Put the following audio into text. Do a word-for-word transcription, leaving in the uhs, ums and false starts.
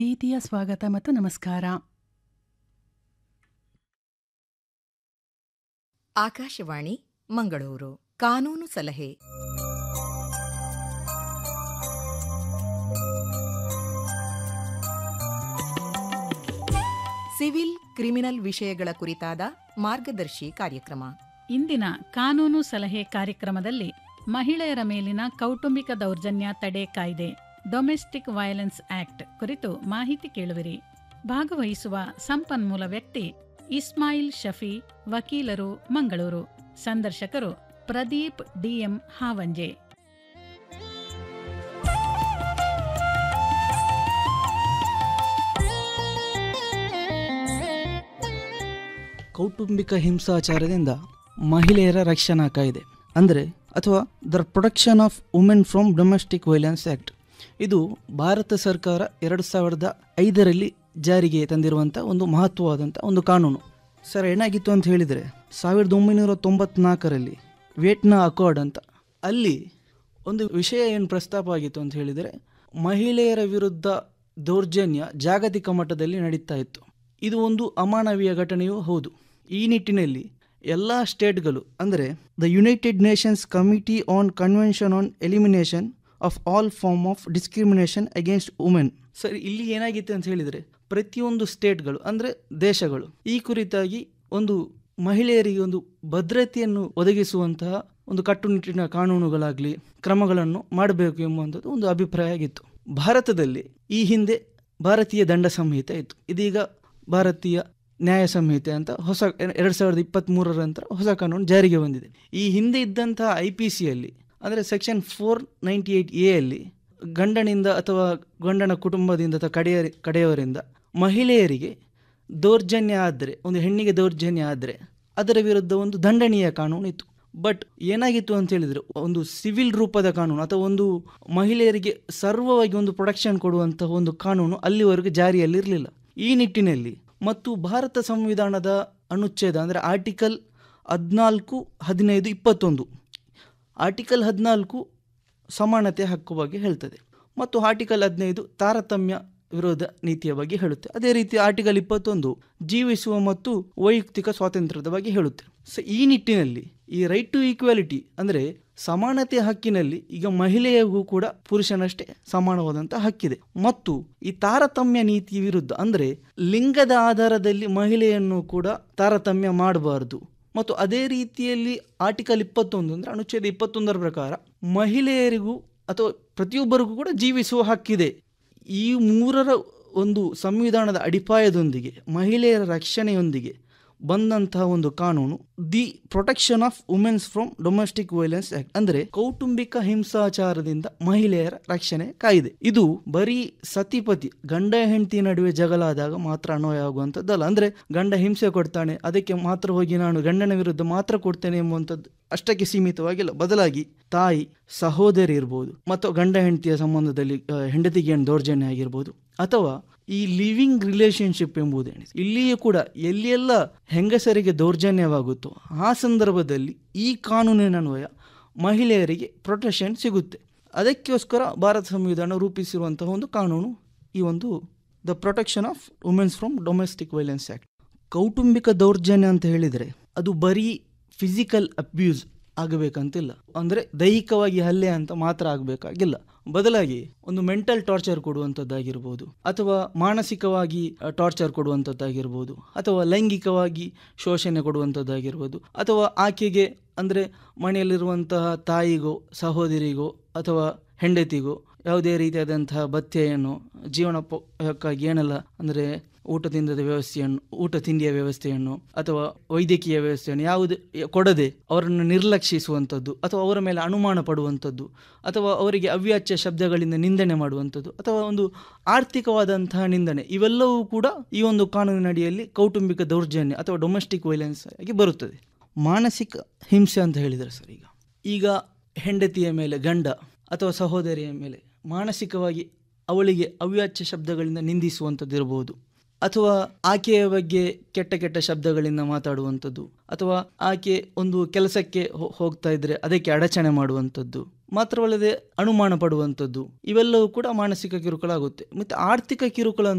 ಪ್ರೀತಿಯ ಸ್ವಾಗತ ಮತ್ತು ನಮಸ್ಕಾರ. ಆಕಾಶವಾಣಿ ಮಂಗಳೂರು ಕಾನೂನು ಸಲಹೆ. ಸಿವಿಲ್ ಕ್ರಿಮಿನಲ್ ವಿಷಯಗಳ ಕುರಿತಾದ ಮಾರ್ಗದರ್ಶಿ ಕಾರ್ಯಕ್ರಮ. ಇಂದಿನ ಕಾನೂನು ಸಲಹೆ ಕಾರ್ಯಕ್ರಮದಲ್ಲಿ ಮಹಿಳೆಯರ ಮೇಲಿನ ಕೌಟುಂಬಿಕ ದೌರ್ಜನ್ಯ ತಡೆ ಕಾಯ್ದೆ ಡೊಮೆಸ್ಟಿಕ್ ವೈಲೆನ್ಸ್ ಆಕ್ಟ್ ಕುರಿತು ಮಾಹಿತಿ ಕೇಳುವಿರಿ. ಭಾಗವಹಿಸುವ ಸಂಪನ್ಮೂಲ ವ್ಯಕ್ತಿ ಇಸ್ಮಾಯಿಲ್ ಶಫಿ, ವಕೀಲರು, ಮಂಗಳೂರು. ಸಂದರ್ಶಕರು ಪ್ರದೀಪ್ ಡಿಎಂ ಹಾವಂಜೆ. ಕೌಟುಂಬಿಕ ಹಿಂಸಾಚಾರದಿಂದ ಮಹಿಳೆಯರ ರಕ್ಷಣಾ ಕಾಯ್ದೆ ಅಂದರೆ ಅಥವಾ the protection of women from domestic violence act, ಇದು ಭಾರತ ಸರ್ಕಾರ ಎರಡು ಸಾವಿರದ ಐದರಲ್ಲಿ ಜಾರಿಗೆ ತಂದಿರುವಂಥ ಒಂದು ಮಹತ್ವವಾದಂಥ ಒಂದು ಕಾನೂನು. ಸರ್, ಏನಾಗಿತ್ತು ಅಂತ ಹೇಳಿದರೆ, ಸಾವಿರದ ಒಂಬೈನೂರ ತೊಂಬತ್ನಾಲ್ಕರಲ್ಲಿ ವಿಯೆಟ್ನಾ ಅಕಾರ್ಡ್ ಅಂತ ಅಲ್ಲಿ ಒಂದು ವಿಷಯ ಏನು ಪ್ರಸ್ತಾಪ ಆಗಿತ್ತು ಅಂತ ಹೇಳಿದರೆ, ಮಹಿಳೆಯರ ವಿರುದ್ಧ ದೌರ್ಜನ್ಯ ಜಾಗತಿಕ ಮಟ್ಟದಲ್ಲಿ ನಡೀತಾ ಇತ್ತು. ಇದು ಒಂದು ಅಮಾನವೀಯ ಘಟನೆಯೂ ಹೌದು. ಈ ನಿಟ್ಟಿನಲ್ಲಿ ಎಲ್ಲ ಸ್ಟೇಟ್ಗಳು ಅಂದರೆ the United Nations committee on convention on elimination of all form of discrimination against women. ಸರಿ, ಇಲ್ಲಿ ಏನಾಗಿತ್ತು ಅಂತ ಹೇಳಿದರೆ, ಪ್ರತಿಯೊಂದು ಸ್ಟೇಟ್ಗಳು ಅಂದರೆ ದೇಶಗಳು ಈ ಕುರಿತಾಗಿ ಒಂದು ಮಹಿಳೆಯರಿಗೆ ಒಂದು ಭದ್ರತೆಯನ್ನು ಒದಗಿಸುವಂತಹ ಒಂದು ಕಟ್ಟುನಿಟ್ಟಿನ ಕಾನೂನುಗಳಾಗಲಿ ಕ್ರಮಗಳನ್ನು ಮಾಡಬೇಕು ಎಂಬುವಂಥದ್ದು ಒಂದು ಅಭಿಪ್ರಾಯ ಆಗಿತ್ತು. ಭಾರತದಲ್ಲಿ ಈ ಹಿಂದೆ ಭಾರತೀಯ ದಂಡ ಸಂಹಿತೆ ಇತ್ತು. ಇದೀಗ ಭಾರತೀಯ ನ್ಯಾಯ ಸಂಹಿತೆ ಅಂತ ಹೊಸ ಎರಡು ಸಾವಿರದ ಇಪ್ಪತ್ತ್ ಮೂರರ ನಂತರ ಹೊಸ ಕಾನೂನು ಜಾರಿಗೆ ಬಂದಿದೆ. ಈ ಹಿಂದೆ ಇದ್ದಂತಹ ಐ ಪಿ ಸಿಯಲ್ಲಿ ಅಂದರೆ section four ninety eight A ಅಲ್ಲಿ ಗಂಡನಿಂದ ಅಥವಾ ಗಂಡನ ಕುಟುಂಬದಿಂದ ಅಥವಾ ಕಡೆಯ ಕಡೆಯವರಿಂದ ಮಹಿಳೆಯರಿಗೆ ದೌರ್ಜನ್ಯ ಆದರೆ, ಒಂದು ಹೆಣ್ಣಿಗೆ ದೌರ್ಜನ್ಯ ಆದರೆ ಅದರ ವಿರುದ್ಧ ಒಂದು ದಂಡನೀಯ ಕಾನೂನು ಇತ್ತು. ಬಟ್ ಏನಾಗಿತ್ತು ಅಂತ ಹೇಳಿದರೆ, ಒಂದು ಸಿವಿಲ್ ರೂಪದ ಕಾನೂನು ಅಥವಾ ಒಂದು ಮಹಿಳೆಯರಿಗೆ ಸರ್ವವಾಗಿ ಒಂದು ಪ್ರೊಟೆಕ್ಷನ್ ಕೊಡುವಂತಹ ಒಂದು ಕಾನೂನು ಅಲ್ಲಿವರೆಗೂ ಜಾರಿಯಲ್ಲಿರಲಿಲ್ಲ. ಈ ನಿಟ್ಟಿನಲ್ಲಿ ಮತ್ತು ಭಾರತ ಸಂವಿಧಾನದ ಅನುಚ್ಛೇದ ಅಂದರೆ ಆರ್ಟಿಕಲ್ ಹದಿನಾಲ್ಕು ಹದಿನೈದು ಇಪ್ಪತ್ತೊಂದು ಆರ್ಟಿಕಲ್ ಹದಿನಾಲ್ಕು ಸಮಾನತೆ ಹಕ್ಕು ಬಗ್ಗೆ ಹೇಳ್ತದೆ ಮತ್ತು ಆರ್ಟಿಕಲ್ ಹದಿನೈದು ತಾರತಮ್ಯ ವಿರೋಧ ನೀತಿಯ ಬಗ್ಗೆ ಹೇಳುತ್ತೆ. ಅದೇ ರೀತಿ ಆರ್ಟಿಕಲ್ ಇಪ್ಪತ್ತೊಂದು ಜೀವಿಸುವ ಮತ್ತು ವೈಯಕ್ತಿಕ ಸ್ವಾತಂತ್ರ್ಯದ ಬಗ್ಗೆ ಹೇಳುತ್ತೆ. ಸೊ ಈ ನಿಟ್ಟಿನಲ್ಲಿ ಈ ರೈಟ್ ಟು ಈಕ್ವಾಲಿಟಿ ಅಂದರೆ ಸಮಾನತೆ ಹಕ್ಕಿನಲ್ಲಿ ಈಗ ಮಹಿಳೆಯರಿಗೂ ಕೂಡ ಪುರುಷನಷ್ಟೇ ಸಮಾನವಾದಂಥ ಹಕ್ಕಿದೆ. ಮತ್ತು ಈ ತಾರತಮ್ಯ ನೀತಿ ವಿರುದ್ಧ ಅಂದರೆ ಲಿಂಗದ ಆಧಾರದಲ್ಲಿ ಮಹಿಳೆಯನ್ನು ಕೂಡ ತಾರತಮ್ಯ ಮಾಡಬಾರ್ದು. ಮತ್ತು ಅದೇ ರೀತಿಯಲ್ಲಿ ಆರ್ಟಿಕಲ್ ಇಪ್ಪತ್ತೊಂದು ಅಂದರೆ ಅನುಚ್ಛೇದ ಇಪ್ಪತ್ತೊಂದರ ಪ್ರಕಾರ ಮಹಿಳೆಯರಿಗೂ ಅಥವಾ ಪ್ರತಿಯೊಬ್ಬರಿಗೂ ಕೂಡ ಜೀವಿಸುವ ಹಕ್ಕಿದೆ. ಈ ಮೂರರ ಒಂದು ಸಂವಿಧಾನದ ಅಡಿಪಾಯದೊಂದಿಗೆ ಮಹಿಳೆಯರ ರಕ್ಷಣೆಯೊಂದಿಗೆ ಬಂದಂತಹ ಒಂದು ಕಾನೂನು the protection of women's from domestic violence act ಅಂದರೆ ಕೌಟುಂಬಿಕ ಹಿಂಸಾಚಾರದಿಂದ ಮಹಿಳೆಯರ ರಕ್ಷಣೆ ಕಾಯ್ದೆ. ಇದು ಬರೀ ಸತಿಪತಿ ಗಂಡ ಹೆಂಡತಿ ನಡುವೆ ಜಗಳ ಆದಾಗ ಮಾತ್ರ ಅನ್ವಯ ಆಗುವಂಥದ್ದಲ್ಲ. ಅಂದರೆ ಗಂಡ ಹಿಂಸೆ ಕೊಡ್ತಾನೆ, ಅದಕ್ಕೆ ಮಾತ್ರ ಹೋಗಿ ನಾನು ಗಂಡನ ವಿರುದ್ಧ ಮಾತ್ರ ಕೊಡ್ತೇನೆ ಎಂಬುವಂಥದ್ದು ಅಷ್ಟಕ್ಕೆ ಸೀಮಿತವಾಗಿಲ್ಲ. ಬದಲಾಗಿ ತಾಯಿ, ಸಹೋದರಿ ಇರ್ಬೋದು, ಮತ್ತು ಗಂಡ ಹೆಂಡತಿಯ ಸಂಬಂಧದಲ್ಲಿ ಹೆಂಡತಿಗೆ ಏನು ದೌರ್ಜನ್ಯ ಆಗಿರ್ಬೋದು, ಅಥವಾ ಈ ಲಿವಿಂಗ್ ರಿಲೇಶನ್ಶಿಪ್ ಎಂಬುದೇನು ಇಲ್ಲಿಯೂ ಕೂಡ ಎಲ್ಲೆಲ್ಲ ಹೆಂಗಸರಿಗೆ ದೌರ್ಜನ್ಯವಾಗುತ್ತೋ ಆ ಸಂದರ್ಭದಲ್ಲಿ ಈ ಕಾನೂನಿನನ್ವಯ ಮಹಿಳೆಯರಿಗೆ ಪ್ರೊಟೆಕ್ಷನ್ ಸಿಗುತ್ತೆ. ಅದಕ್ಕೋಸ್ಕರ ಭಾರತ ಸಂವಿಧಾನ ರೂಪಿಸಿರುವಂತಹ ಒಂದು ಕಾನೂನು ಈ ಒಂದು the protection of women's from domestic violence act. ಕೌಟುಂಬಿಕ ದೌರ್ಜನ್ಯ ಅಂತ ಹೇಳಿದರೆ ಅದು ಬರೀ ಫಿಸಿಕಲ್ ಅಬ್ಯೂಸ್ ಆಗಬೇಕಂತಿಲ್ಲ, ಅಂದರೆ ದೈಹಿಕವಾಗಿ ಹಲ್ಲೆ ಅಂತ ಮಾತ್ರ ಆಗಬೇಕಾಗಿಲ್ಲ. ಬದಲಾಗಿ ಒಂದು ಮೆಂಟಲ್ ಟಾರ್ಚರ್ ಕೊಡುವಂಥದ್ದಾಗಿರ್ಬೋದು, ಅಥವಾ ಮಾನಸಿಕವಾಗಿ ಟಾರ್ಚರ್ ಕೊಡುವಂಥದ್ದಾಗಿರ್ಬೋದು, ಅಥವಾ ಲೈಂಗಿಕವಾಗಿ ಶೋಷಣೆ ಕೊಡುವಂಥದ್ದಾಗಿರ್ಬೋದು, ಅಥವಾ ಆಕೆಗೆ ಅಂದರೆ ಮನೆಯಲ್ಲಿರುವಂತಹ ತಾಯಿಗೋ ಸಹೋದರಿಗೋ ಅಥವಾ ಹೆಂಡತಿಗೋ ಯಾವುದೇ ರೀತಿಯಾದಂತಹ ಭತ್ಯೆಯನ್ನು ಜೀವನಕ್ಕಾಗಿ ಏನೆಲ್ಲ ಅಂದರೆ ಊಟ ತಿಂದದ ವ್ಯವಸ್ಥೆಯನ್ನು ಊಟ ತಿಂಡಿಯ ವ್ಯವಸ್ಥೆಯನ್ನು ಅಥವಾ ವೈದ್ಯಕೀಯ ವ್ಯವಸ್ಥೆಯನ್ನು ಯಾವುದು ಕೊಡದೆ ಅವರನ್ನು ನಿರ್ಲಕ್ಷಿಸುವಂಥದ್ದು, ಅಥವಾ ಅವರ ಮೇಲೆ ಅನುಮಾನ ಪಡುವಂಥದ್ದು, ಅಥವಾ ಅವರಿಗೆ ಅವ್ಯಾಚ್ಯ ಶಬ್ದಗಳಿಂದ ನಿಂದನೆ ಮಾಡುವಂಥದ್ದು, ಅಥವಾ ಒಂದು ಆರ್ಥಿಕವಾದಂತಹ ನಿಂದನೆ, ಇವೆಲ್ಲವೂ ಕೂಡ ಈ ಒಂದು ಕಾನೂನಿನಡಿಯಲ್ಲಿ ಕೌಟುಂಬಿಕ ದೌರ್ಜನ್ಯ ಅಥವಾ ಡೊಮೆಸ್ಟಿಕ್ ವೈಲೆನ್ಸ್ ಆಗಿ ಬರುತ್ತದೆ. ಮಾನಸಿಕ ಹಿಂಸೆ ಅಂತ ಹೇಳಿದರೆ ಸರ್, ಈಗ ಈಗ ಹೆಂಡತಿಯ ಮೇಲೆ ಗಂಡ ಅಥವಾ ಸಹೋದರಿಯ ಮೇಲೆ ಮಾನಸಿಕವಾಗಿ ಅವಳಿಗೆ ಅವ್ಯಾಚ್ಯ ಶಬ್ದಗಳಿಂದ ನಿಂದಿಸುವಂಥದ್ದು ಇರಬಹುದು, ಅಥವಾ ಆಕೆಯ ಬಗ್ಗೆ ಕೆಟ್ಟ ಕೆಟ್ಟ ಶಬ್ದಗಳಿಂದ ಮಾತಾಡುವಂಥದ್ದು, ಅಥವಾ ಆಕೆ ಒಂದು ಕೆಲಸಕ್ಕೆ ಹೋಗ್ತಾ ಇದ್ರೆ ಅದಕ್ಕೆ ಅಡಚಣೆ ಮಾಡುವಂಥದ್ದು, ಮಾತ್ರವಲ್ಲದೆ ಅನುಮಾನ ಪಡುವಂಥದ್ದು, ಇವೆಲ್ಲವೂ ಕೂಡ ಮಾನಸಿಕ ಕಿರುಕುಳ ಆಗುತ್ತೆ. ಮತ್ತು ಆರ್ಥಿಕ ಕಿರುಕುಳ